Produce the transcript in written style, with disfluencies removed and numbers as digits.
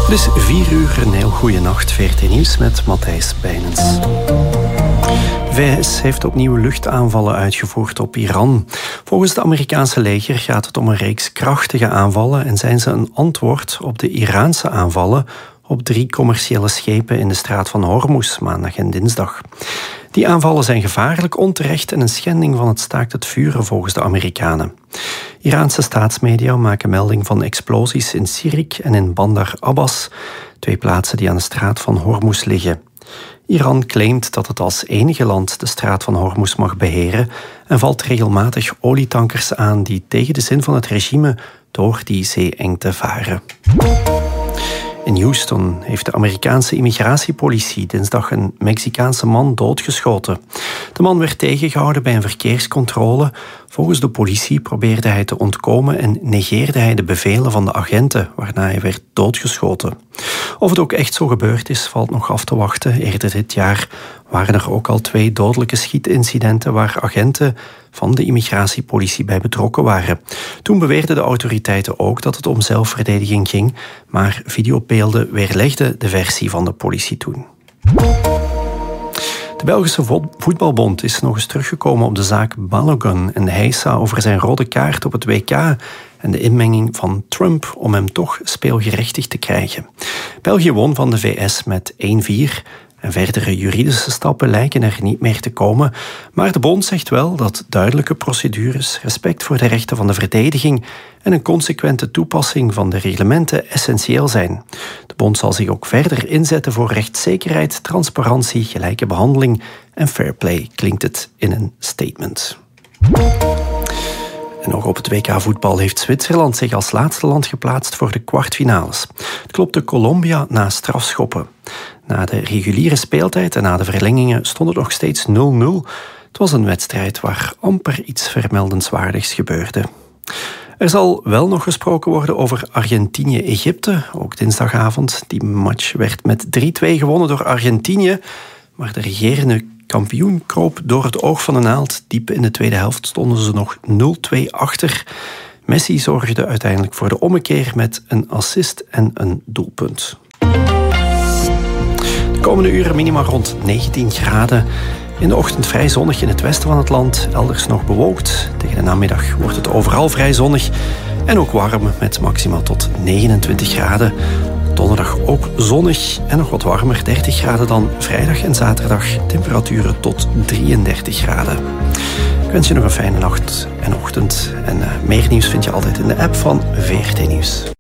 Het is 4 uur, een heel goede nacht. VRT Nieuws met Matthijs Bijnens. De VS heeft opnieuw luchtaanvallen uitgevoerd op Iran. Volgens het Amerikaanse leger gaat het om een reeks krachtige aanvallen en zijn ze een antwoord op de Iraanse aanvallen op 3 commerciële schepen in de straat van Hormuz maandag en dinsdag. Die aanvallen zijn gevaarlijk, onterecht en een schending van het staakt het vuren volgens de Amerikanen. Iraanse staatsmedia maken melding van explosies in Sirik en in Bandar Abbas, 2 plaatsen die aan de straat van Hormuz liggen. Iran claimt dat het als enige land de straat van Hormuz mag beheren en valt regelmatig olietankers aan die tegen de zin van het regime door die zeeengte varen. In Houston heeft de Amerikaanse immigratiepolitie dinsdag een Mexicaanse man doodgeschoten. De man werd tegengehouden bij een verkeerscontrole. Volgens de politie probeerde hij te ontkomen en negeerde hij de bevelen van de agenten, waarna hij werd doodgeschoten. Of het ook echt zo gebeurd is, valt nog af te wachten. Eerder dit jaar waren er ook al 2 dodelijke schietincidenten waar agenten van de immigratiepolitie bij betrokken waren. Toen beweerden de autoriteiten ook dat het om zelfverdediging ging, maar videobeelden weerlegden de versie van de politie toen. De Belgische voetbalbond is nog eens teruggekomen op de zaak Balogun en Heisa over zijn rode kaart op het WK en de inmenging van Trump om hem toch speelgerechtigd te krijgen. België won van de VS met 1-4. En verdere juridische stappen lijken er niet meer te komen. Maar de bond zegt wel dat duidelijke procedures, respect voor de rechten van de verdediging en een consequente toepassing van de reglementen essentieel zijn. De bond zal zich ook verder inzetten voor rechtszekerheid, transparantie, gelijke behandeling en fair play, klinkt het in een statement. En nog op het WK voetbal heeft Zwitserland zich als laatste land geplaatst voor de kwartfinales. Het klopte Colombia na strafschoppen. Na de reguliere speeltijd en na de verlengingen stond het nog steeds 0-0. Het was een wedstrijd waar amper iets vermeldenswaardigs gebeurde. Er zal wel nog gesproken worden over Argentinië-Egypte, ook dinsdagavond. Die match werd met 3-2 gewonnen door Argentinië, maar de regerende kampioen kroop door het oog van de naald. Diep in de tweede helft stonden ze nog 0-2 achter. Messi zorgde uiteindelijk voor de ommekeer met een assist en een doelpunt. De komende uren minima rond 19 graden. In de ochtend vrij zonnig in het westen van het land, elders nog bewolkt. Tegen de namiddag wordt het overal vrij zonnig en ook warm met maximaal tot 29 graden. Donderdag ook zonnig en nog wat warmer, 30 graden dan. Vrijdag en zaterdag temperaturen tot 33 graden. Ik wens je nog een fijne nacht en ochtend. En meer nieuws vind je altijd in de app van VRT Nieuws.